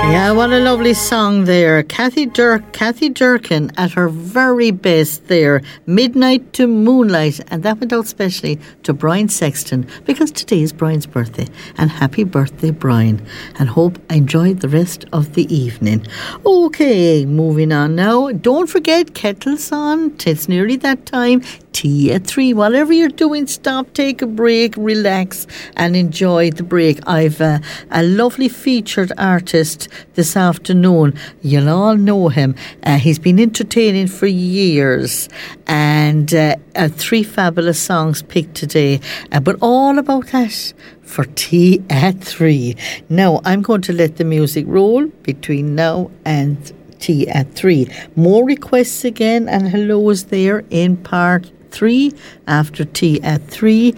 Yeah, what a lovely song there. Kathy Durkin at her very best there. Midnight to Moonlight. And that went out specially to Brian Sexton because today is Brian's birthday. And happy birthday, Brian. And hope I enjoyed the rest of the evening. Okay, moving on now. Don't forget, kettle's on. It's nearly that time. Tea at 3. Whatever you're doing, stop, take a break, relax and enjoy the break. I've a lovely featured artist this afternoon. You'll all know him. He's been entertaining for years, and 3 fabulous songs picked today, but all about that for Tea at 3. Now I'm going to let the music roll between now and Tea at 3. More requests again and hellos there in part 3 after Tea at 3.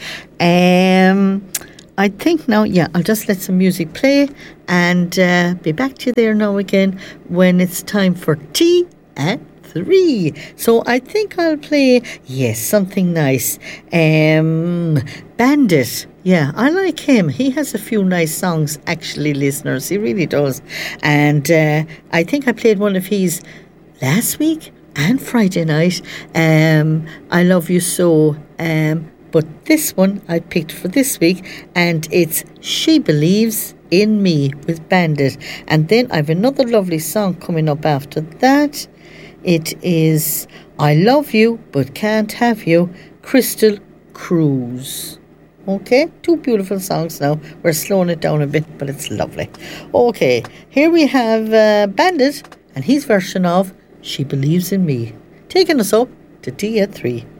I think now, I'll just let some music play and be back to you there now again when it's time for Tea at 3. So I think I'll play, something nice. Bandit. Yeah, I like him. He has a few nice songs, actually, listeners. He really does. And I think I played one of his last week and Friday night. I Love You So. But this one I picked for this week, and it's She Believes in Me with Bandit. And then I have another lovely song coming up after that. It is I Love You But Can't Have You, Crystal Cruise. Okay, 2 beautiful songs now. We're slowing it down a bit, but it's lovely. Okay, here we have Bandit and his version of She Believes in Me, taking us up to Tea at 3.